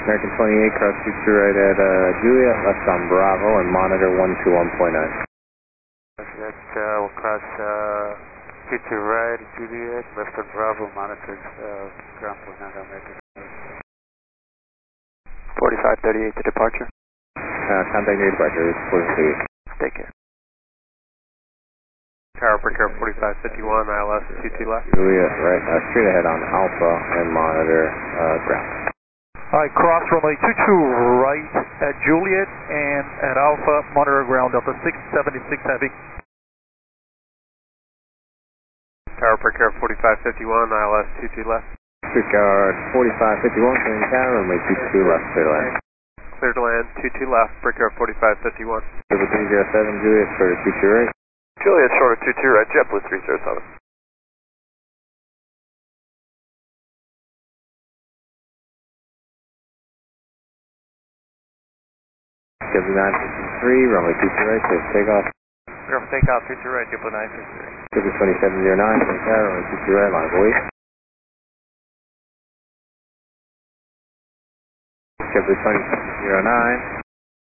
American 28, cross 22 right at Juliet, left on Bravo, and monitor 121.9. We'll cross 22 right at Juliet, left on Bravo, monitor ground point 9 American 4538 to departure. Contact your departure, it's 438. Take care. Tower Breaker 4551, ILS 22 left. Juliet, right, straight ahead on Alpha, and monitor ground. Alright, cross runway 22 right at Juliet and at Alpha, monitor ground Delta 676 Heavy. Tower Breaker 4551, ILS 22 left. Streetcar 4551, clearing tower, runway 22 left, clear to land. Clear to land, 22 left, Breaker 4551. Over 307, Juliet, short of 22 right. Juliet, short of 22 right, JetBlue 307. 7963, runway 22 right, clear for takeoff. Clear for takeoff, 22 right, JetBlue 963. Clear for 2709, clearing tower, runway 22 right, line of wait. JetBlue 2709.